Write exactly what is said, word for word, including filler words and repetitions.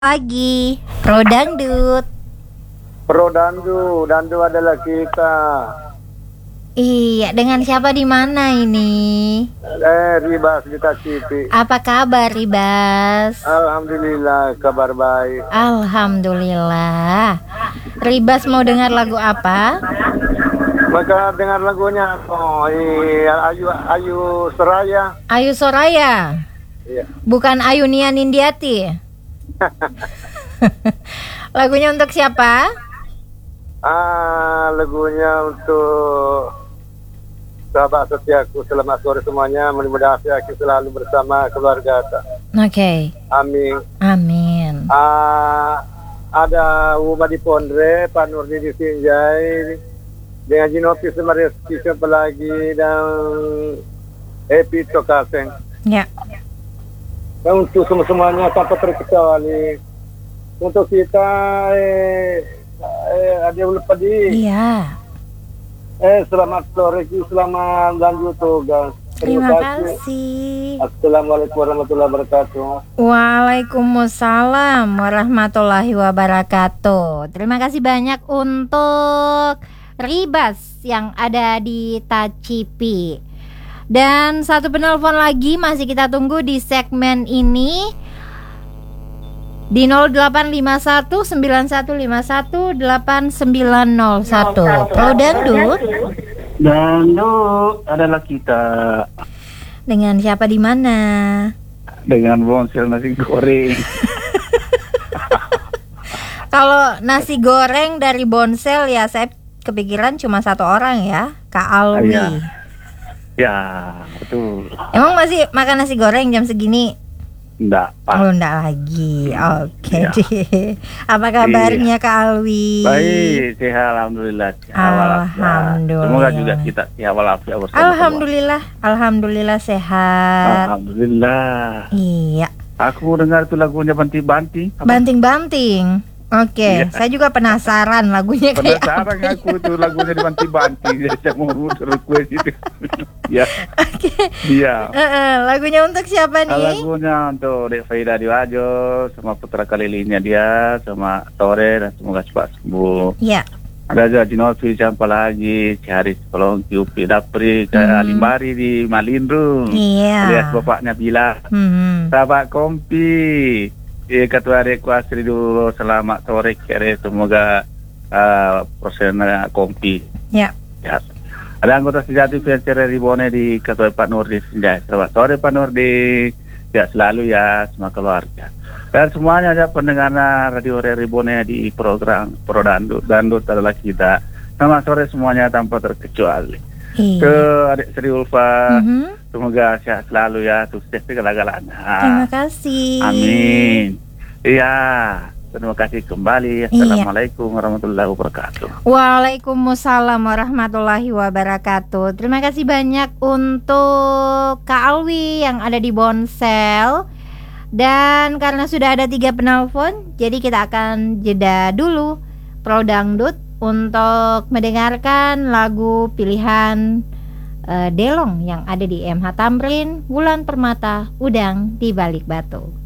Pagi, Pro Dangdut. Pro Dandu, Dandu adalah kita. Iya, dengan siapa di mana ini? Eh, Ribas di Tacipi. Apa kabar, Ribas? Alhamdulillah, kabar baik. Alhamdulillah. Ribas mau dengar lagu apa? Maka dengar lagunya, oh, iya, Ayu Ayu Seraya. Ayu Soraya. Iya. Bukan Ayu Nia Nindiati. Lagunya untuk siapa? Ah, lagunya untuk sahabat setiaku. Selamat sore semuanya. Mudah-mudahan aku selalu bersama keluarga. Oke. Okay. Amin. Amin. Ah, ada Uma di Pondre, Pak Nurdi di Sinjai, dengan Jinopi Semareski siapa lagi, dan Epi Tokaseng. Ya. Dan untuk semua-semuanya tanpa terkecuali, untuk kita eh, eh ada lupa di. Iya. Eh selamat sore, selamat lanjut tugas. Terima kasih. Assalamualaikum warahmatullahi wabarakatuh. Waalaikumsalam warahmatullahi wabarakatuh. Terima kasih banyak untuk Ribas yang ada di Tacipi. Dan satu penelpon lagi masih kita tunggu di segmen ini di nol delapan lima satu sembilan satu lima satu delapan sembilan nol satu. Pro Dangdut. Dangdut adalah kita. Dengan siapa di mana? Dengan Bonsel nasi goreng. Kalau nasi goreng dari Bonsel ya saya kepikiran cuma satu orang ya, Kak Alwi. Ya, ya betul. Emang masih makan nasi goreng jam segini? Enggak, Pak. Oh, enggak lagi. Oke Ya. deh. Apa kabarnya Kak Alwi? Baik, sehat alhamdulillah. Alhamdulillah. Semoga juga kita sehat walafiat bersama. Alhamdulillah, alhamdulillah semua. sehat. Alhamdulillah. Iya. Aku dengar itu lagunya banting-banting. Apa? Banting-banting. Oke, Iya. saya juga penasaran lagunya kayak Penasaran apa. aku itu lagunya dibanting-banting. Jadi saya mau request itu. Ya. Oke. Iya. Eh, eh, lagunya untuk siapa nih? Lagunya untuk Dek Faida Diwajo, sama putra kelilingnya dia, sama Tore, dan semoga cepat sembuh. Iya. Ada juga Jinopi, siapa lagi, Cihari Kolongki, Upi Dapri, Hmm. Limbari di Malindung. Iya. Alias bapaknya Bila. Hmm. Sahabat Kompi, eh, Ketua Reku Asri dulu, selamat sore, kere, semoga uh, prosesnya Kompi. Ya. Ya. Ada anggota sejati Venture Ribone di Ketua Pak Nurdi Sinjai. Selamat sore Pak Nurdi. Ya selalu ya semua keluarga. Dan semuanya ada pendengar Radio Ribone di program Pro Dangdut. Dangdut adalah kita. Selamat sore semuanya tanpa terkecuali. Iya. Ke adik Sri Ulfa, Mhm. semoga sehat selalu ya, sukses segala-galanya. Terima kasih. Amin. Iya. Terima kasih kembali. Assalamualaikum warahmatullahi wabarakatuh. Waalaikumsalam warahmatullahi wabarakatuh. Terima kasih banyak untuk Kak Alwi yang ada di Bonsel. Dan karena sudah ada tiga penelpon, jadi kita akan jeda dulu Pro Dangdut untuk mendengarkan lagu pilihan uh, Delong yang ada di M H Tamrin, Bulan Permata, Udang di Balik Batu.